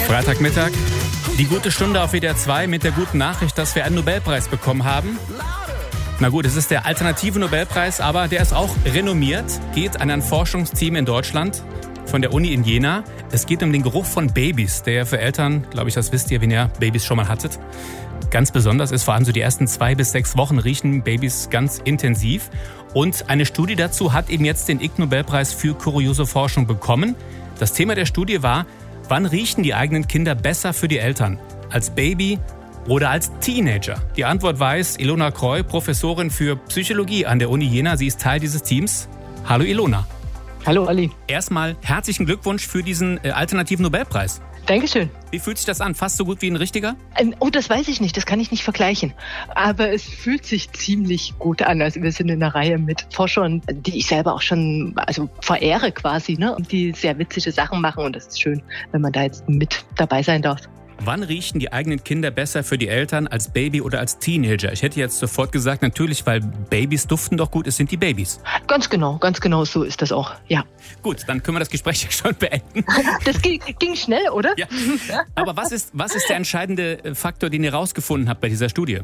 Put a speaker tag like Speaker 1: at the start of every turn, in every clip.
Speaker 1: Freitagmittag, die gute Stunde auf WDR 2 mit der guten Nachricht, dass wir einen Nobelpreis bekommen haben. Na gut, es ist der alternative Nobelpreis, aber der ist auch renommiert, geht an ein Forschungsteam in Deutschland von der Uni in Jena. Es geht um den Geruch von Babys, der für Eltern, glaube ich, das wisst ihr, wenn ihr Babys schon mal hattet, ganz besonders ist. Vor allem so die ersten 2 bis 6 Wochen riechen Babys ganz intensiv. Und eine Studie dazu hat eben jetzt den Ig-Nobelpreis für kuriose Forschung bekommen. Das Thema der Studie war: Wann riechen die eigenen Kinder besser für die Eltern? Als Baby oder als Teenager? Die Antwort weiß Ilona Kreu, Professorin für Psychologie an der Uni Jena. Sie ist Teil dieses Teams. Hallo Ilona.
Speaker 2: Hallo Ali.
Speaker 1: Erstmal herzlichen Glückwunsch für diesen alternativen Nobelpreis.
Speaker 2: Dankeschön.
Speaker 1: Wie fühlt sich das an? Fast so gut wie ein richtiger?
Speaker 2: Oh, das weiß ich nicht. Das kann ich nicht vergleichen. Aber es fühlt sich ziemlich gut an. Also wir sind in einer Reihe mit Forschern, die ich selber auch schon verehre quasi, ne? Die sehr witzige Sachen machen. Und das ist schön, wenn man da jetzt mit dabei sein darf.
Speaker 1: Wann riechen die eigenen Kinder besser für die Eltern, als Baby oder als Teenager? Ich hätte jetzt sofort gesagt, natürlich, weil Babys duften doch gut, es sind die Babys.
Speaker 2: Ganz genau so ist das auch, ja.
Speaker 1: Gut, dann können wir das Gespräch ja schon beenden.
Speaker 2: Das ging schnell, oder?
Speaker 1: Ja. Aber was ist der entscheidende Faktor, den ihr rausgefunden habt bei dieser Studie?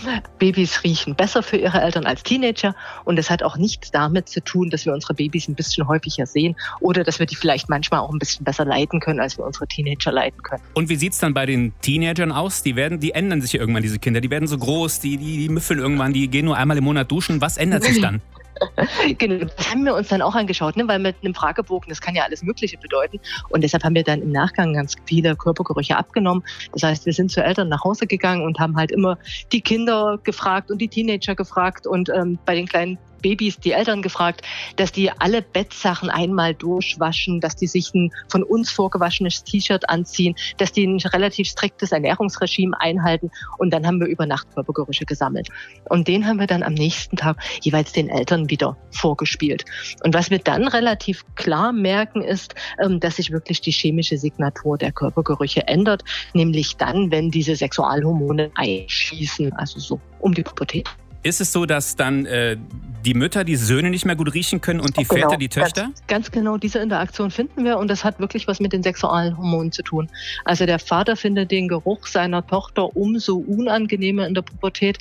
Speaker 2: Babys riechen besser für ihre Eltern als Teenager. Und das hat auch nichts damit zu tun, dass wir unsere Babys ein bisschen häufiger sehen oder dass wir die vielleicht manchmal auch ein bisschen besser leiten können, als wir unsere Teenager leiten können.
Speaker 1: Und wie sieht's dann bei den Teenagern aus? Die ändern sich ja irgendwann, diese Kinder. Die werden so groß, die müffeln irgendwann, die gehen nur einmal im Monat duschen. Was ändert sich dann?
Speaker 2: Genau, das haben wir uns dann auch angeschaut, ne? Weil mit einem Fragebogen, das kann ja alles Mögliche bedeuten. Und deshalb haben wir dann im Nachgang ganz viele Körpergerüche abgenommen. Das heißt, wir sind zu Eltern nach Hause gegangen und haben halt immer die Kinder gefragt und die Teenager gefragt und bei den kleinen Babys die Eltern gefragt, dass die alle Bettsachen einmal durchwaschen, dass die sich ein von uns vorgewaschenes T-Shirt anziehen, dass die ein relativ striktes Ernährungsregime einhalten. Und dann haben wir über Nacht Körpergerüche gesammelt. Und den haben wir dann am nächsten Tag jeweils den Eltern wieder vorgespielt. Und was wir dann relativ klar merken, ist, dass sich wirklich die chemische Signatur der Körpergerüche ändert, nämlich dann, wenn diese Sexualhormone einschießen, also so um die Pubertät.
Speaker 1: Ist es so, dass dann die Mütter die Söhne nicht mehr gut riechen können und die Väter die Töchter?
Speaker 2: Ganz genau, diese Interaktion finden wir und das hat wirklich was mit den Sexualhormonen zu tun. Also der Vater findet den Geruch seiner Tochter umso unangenehmer in der Pubertät,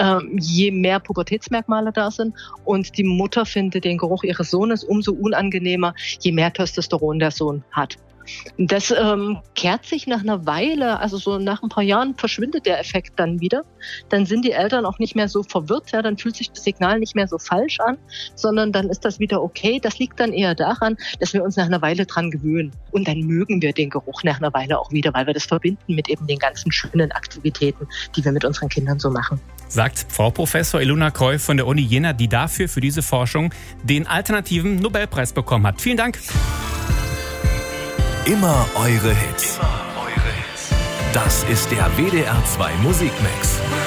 Speaker 2: je mehr Pubertätsmerkmale da sind, und die Mutter findet den Geruch ihres Sohnes umso unangenehmer, je mehr Testosteron der Sohn hat. Das kehrt sich nach einer Weile, also so nach ein paar Jahren verschwindet der Effekt dann wieder. Dann sind die Eltern auch nicht mehr so verwirrt, ja, dann fühlt sich das Signal nicht mehr so falsch an, sondern dann ist das wieder okay. Das liegt dann eher daran, dass wir uns nach einer Weile dran gewöhnen. Und dann mögen wir den Geruch nach einer Weile auch wieder, weil wir das verbinden mit eben den ganzen schönen Aktivitäten, die wir mit unseren Kindern so machen.
Speaker 1: Sagt Frau Professor Ilona Kreu von der Uni Jena, die dafür für diese Forschung den alternativen Nobelpreis bekommen hat. Vielen Dank.
Speaker 3: Immer eure Hits. Das ist der WDR 2 Musikmix.